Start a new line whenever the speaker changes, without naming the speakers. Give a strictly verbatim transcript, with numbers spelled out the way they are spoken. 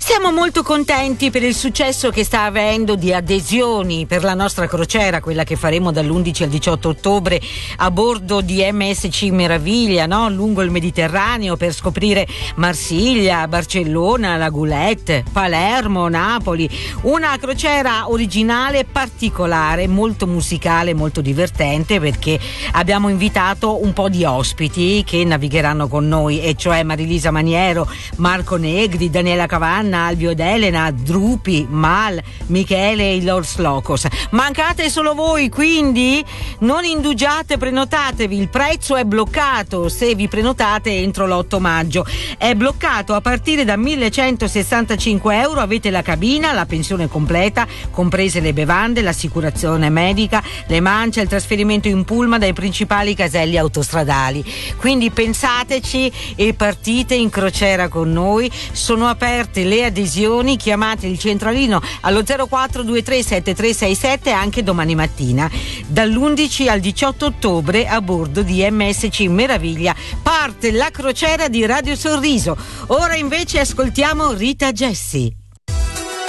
Siamo molto contenti per il successo che sta avendo di adesioni per la nostra crociera, quella che faremo dall'undici al diciotto ottobre a bordo di M S C Meraviglia, no? Lungo il Mediterraneo, per scoprire Marsiglia, Barcellona, La Goulette, Palermo, Napoli. Una crociera originale, particolare, molto musicale, molto divertente, perché abbiamo invitato un po' di ospiti che navigheranno con noi, e cioè Marilisa Maniero, Marco Negri, Daniela Cavanna, Albio ed Elena, Drupi, Mal, Michele e i Lors Locos. Mancate solo voi, quindi non indugiate, prenotatevi. Il prezzo è bloccato se vi prenotate entro l'otto maggio. È bloccato a partire da millecentosessantacinque euro. Avete la cabina, la pensione completa, comprese le bevande, l'assicurazione medica, le mance, il trasferimento in pullman dai principali caselli autostradali. Quindi pensateci e partite in crociera con noi. Sono aperte le adesioni, chiamate il centralino allo zero quattro due tre sette tre sei sette anche domani mattina. Dall'undici al diciotto ottobre a bordo di M S C Meraviglia parte la crociera di Radio Sorriso. Ora invece ascoltiamo Rita Jessie.